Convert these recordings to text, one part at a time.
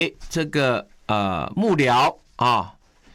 这个幕僚啊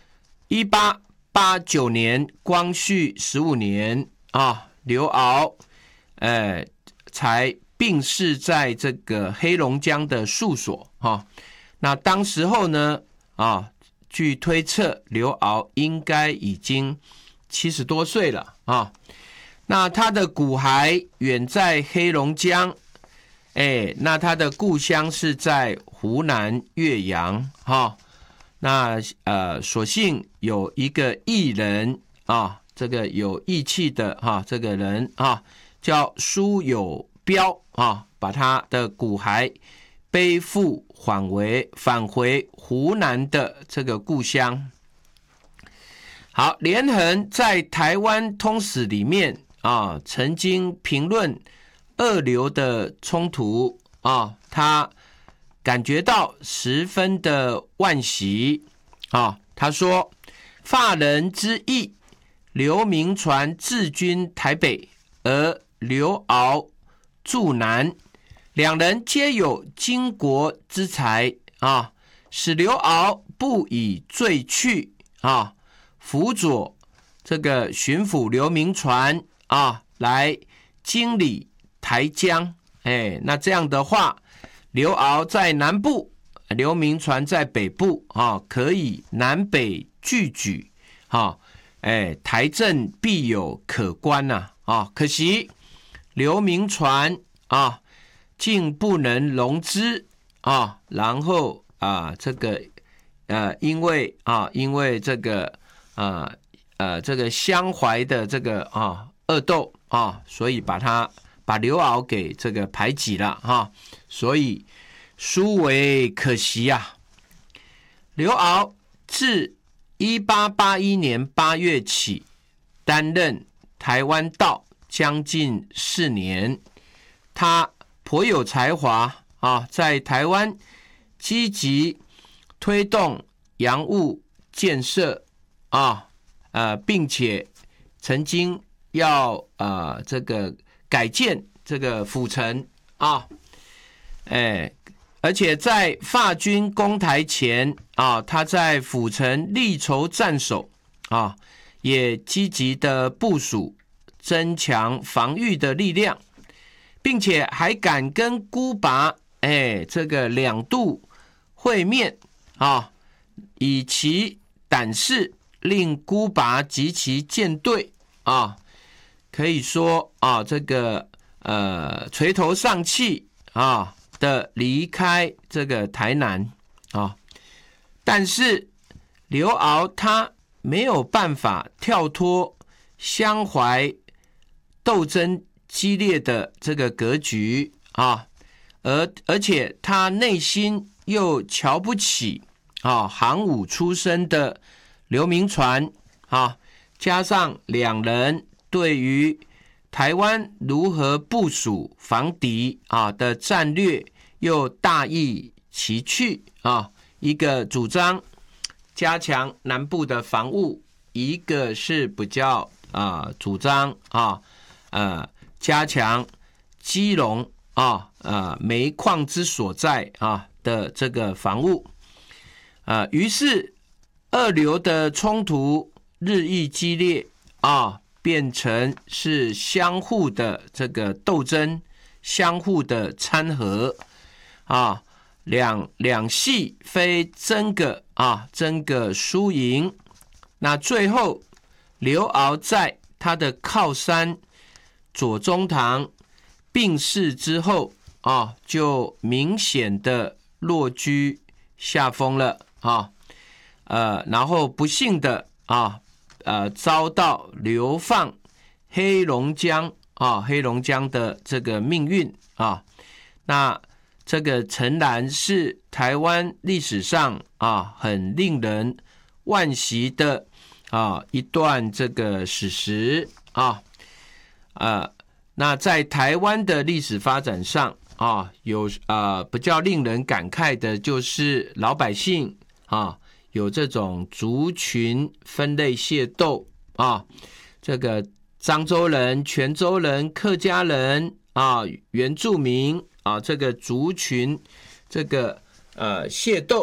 ，1889年光绪15年啊，刘骜才病逝在这个黑龙江的宿所啊。那当时候呢据推测刘骜应该已经70多岁了啊。那他的骨骸远在黑龙江，那他的故乡是在湖南岳阳哈。那所幸有一个义人啊，这个有义气的这个人啊，叫苏有标啊，把他的骨骸背负返回湖南的这个故乡。好，连横在台湾通史里面曾经评论二流的冲突他感觉到十分的惋惜他说：法人之意，刘铭传治军台北，而刘骜驻南，两人皆有经国之才使刘骜不以罪去辅佐这个巡抚刘铭传来经理台江。那这样的话，刘骜在南部，刘铭传在北部可以南北俱举台政必有可观可惜刘铭传竟不能容之然后这个因为这个这个襄淮的这个恶斗所以把刘骜给这个排挤了所以殊为可惜刘骜自1881年8月起担任台湾道将近4年，他颇有才华在台湾积极推动洋务建设并且曾经要这个改建这个府城而且在法军攻台前他在府城力筹战守也积极的部署增强防御的力量，并且还敢跟孤拔这个2度会面以其胆识令孤拔及其舰队可以说这个垂头丧气的离开这个台南但是刘骜他没有办法跳脱襄淮斗争激烈的这个格局而且他内心又瞧不起航武出身的刘铭传加上两人对于台湾如何部署防敌的战略又大异其趣一个主张加强南部的防务，一个是比较主张加强基隆煤矿之所在的这个防务于是二流的冲突日益激烈变成是相互的这个斗争，相互的掺和两系非争个输赢。那最后刘骜在他的靠山左宗棠病逝之后就明显的落居下风了然后不幸的遭到流放黑龙江的这个命运那这个诚然是台湾历史上很令人惋惜的一段这个史实那在台湾的历史发展上有比较令人感慨的就是老百姓有这种族群分类械斗这个漳州人、泉州人、客家人原住民这个族群这个械斗